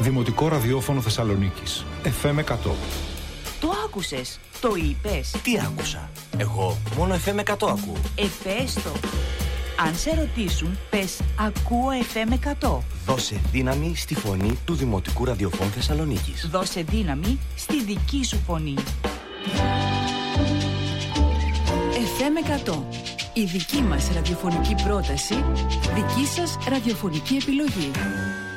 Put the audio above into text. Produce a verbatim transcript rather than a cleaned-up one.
Δημοτικό ραδιόφωνο Θεσσαλονίκης. εφ εμ εκατό. Το άκουσες, το είπες. Τι άκουσα? Εγώ μόνο εφ εμ εκατό ακούω. Εφές το. Αν σε ρωτήσουν, πες ακούω εφ εμ εκατό. Δώσε δύναμη στη φωνή του Δημοτικού Ραδιοφώνου Θεσσαλονίκης. Δώσε δύναμη στη δική σου φωνή. εφ εμ εκατό. Η δική μας ραδιοφωνική πρόταση, δική σας ραδιοφωνική επιλογή.